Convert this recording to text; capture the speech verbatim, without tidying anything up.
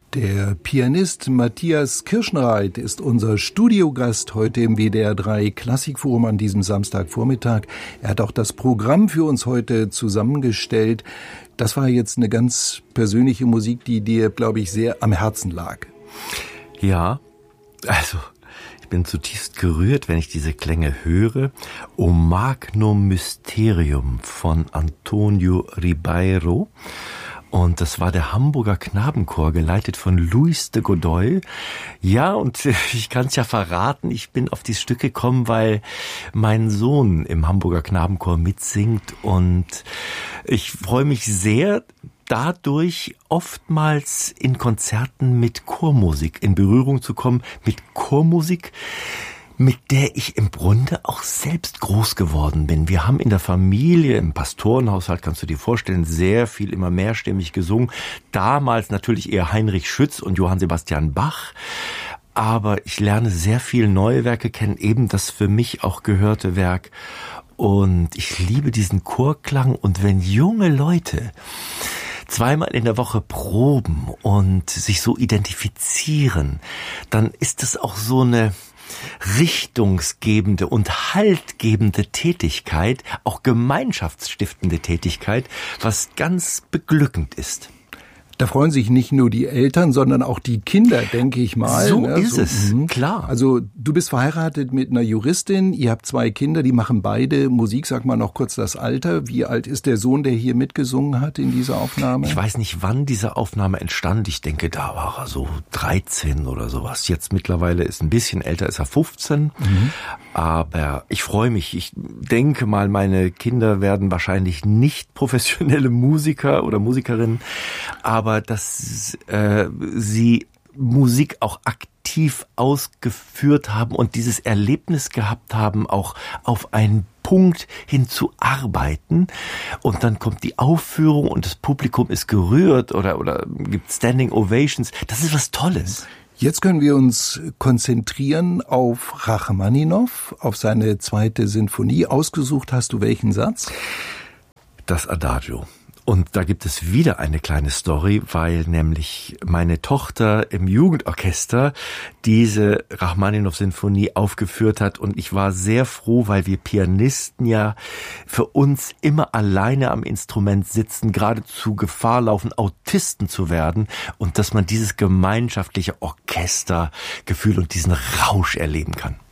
Der Pianist Matthias Kirschenreit ist unser Studiogast heute im W D R drei Klassikforum an diesem Samstagvormittag. Er hat auch das Programm für uns heute zusammengestellt. Das war jetzt eine ganz persönliche Musik, die dir, glaube ich, sehr am Herzen lag. Ja, also ich bin zutiefst gerührt, wenn ich diese Klänge höre. O Magnum Mysterium von Antonio Ribeiro. Und das war der Hamburger Knabenchor, geleitet von Luis de Godoy. Ja, und ich kann es ja verraten, ich bin auf dieses Stück gekommen, weil mein Sohn im Hamburger Knabenchor mitsingt. Und ich freue mich sehr, dadurch oftmals in Konzerten mit Chormusik in Berührung zu kommen, mit Chormusik, mit der ich im Grunde auch selbst groß geworden bin. Wir haben in der Familie, im Pastorenhaushalt, kannst du dir vorstellen, sehr viel, immer mehrstimmig gesungen. Damals natürlich eher Heinrich Schütz und Johann Sebastian Bach. Aber ich lerne sehr viel neue Werke kennen, eben das für mich auch gehörte Werk. Und ich liebe diesen Chorklang. Und wenn junge Leute zweimal in der Woche proben und sich so identifizieren, dann ist es auch so eine richtungsgebende und haltgebende Tätigkeit, auch gemeinschaftsstiftende Tätigkeit, was ganz beglückend ist. Da freuen sich nicht nur die Eltern, sondern auch die Kinder, denke ich mal. So ne? ist so, es, mh. klar. Also du bist verheiratet mit einer Juristin, ihr habt zwei Kinder, die machen beide Musik. Sag mal noch kurz das Alter. Wie alt ist der Sohn, der hier mitgesungen hat in dieser Aufnahme? Ich weiß nicht, wann diese Aufnahme entstand. Ich denke, da war er so dreizehn oder sowas. Jetzt mittlerweile ist ein bisschen älter, ist er fünfzehn. Mhm. Aber ich freue mich. Ich denke mal, meine Kinder werden wahrscheinlich nicht professionelle Musiker oder Musikerinnen, aber aber dass äh, sie Musik auch aktiv ausgeführt haben und dieses Erlebnis gehabt haben, auch auf einen Punkt hin zu arbeiten. Und dann kommt die Aufführung und das Publikum ist gerührt oder, oder gibt Standing Ovations. Das ist was Tolles. Jetzt können wir uns konzentrieren auf Rachmaninow, auf seine zweite Sinfonie. Ausgesucht hast du welchen Satz? Das Adagio. Und da gibt es wieder eine kleine Story, weil nämlich meine Tochter im Jugendorchester diese Rachmaninow-Sinfonie aufgeführt hat. Und ich war sehr froh, weil wir Pianisten ja für uns immer alleine am Instrument sitzen, geradezu Gefahr laufen, Autisten zu werden. Und dass man dieses gemeinschaftliche Orchestergefühl und diesen Rausch erleben kann.